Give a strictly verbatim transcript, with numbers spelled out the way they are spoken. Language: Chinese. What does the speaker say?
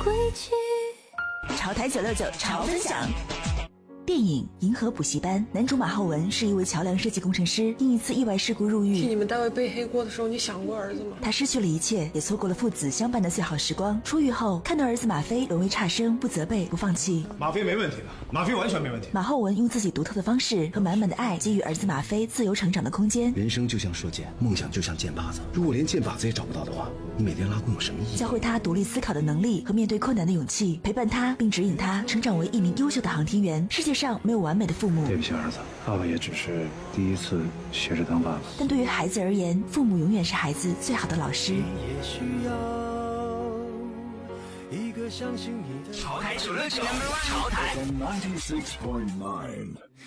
归去。 潮台九六九潮分享。电影《银河补习班》，男主马浩文是一位桥梁设计工程师，因一次意外事故入狱。 替你们单位背黑锅的时候，你想过儿子吗？ 他失去了一切，也错过了父子相伴的最好时光。出狱后，看到儿子马飞沦为差生，不责备，不放弃。 马飞没问题的，马飞完全没问题。 马浩文用自己独特的方式和满满的爱，给予儿子马飞自由成长的空间。 人生就像射箭，梦想就像箭靶子。如果连箭靶子也找不到的话，你每天拉弓有什么意义？ 教会他独立思考的能力和面对困难的勇气，陪伴他并指引他成长为一名优秀的航天员。世界上没有完美的父母， 对不起儿子，爸爸也只是第一次学着当爸爸。 但对于孩子而言，父母永远是孩子最好的老师。 也需要一个相信你的潮台九六九，潮台。